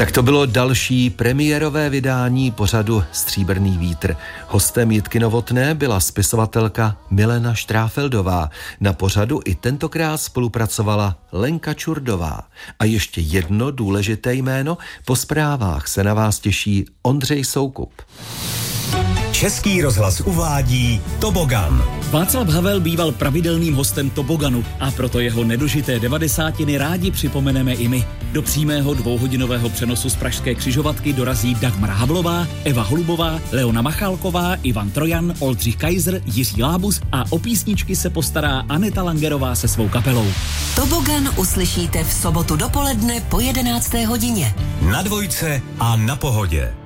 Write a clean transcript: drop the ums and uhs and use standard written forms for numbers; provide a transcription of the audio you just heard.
Tak to bylo další premiérové vydání pořadu Stříbrný vítr. Hostem Jitky Novotné byla spisovatelka Milena Štráfeldová. Na pořadu i tentokrát spolupracovala Lenka Čurdová. A ještě jedno důležité jméno, po zprávách se na vás těší Ondřej Soukup. Český rozhlas uvádí Tobogan. Václav Havel býval pravidelným hostem Toboganu a proto jeho nedožité 90. rádi připomeneme i my. Do přímého 2hodinového přenosu z pražské křižovatky dorazí Dagmar Havlová, Eva Holubová, Leona Machálková, Ivan Trojan, Oldřich Kaiser, Jiří Lábus a o písničky se postará Aneta Langerová se svou kapelou. Tobogan uslyšíte v sobotu dopoledne po 11. hodině. Na Dvojce a na Pohodě.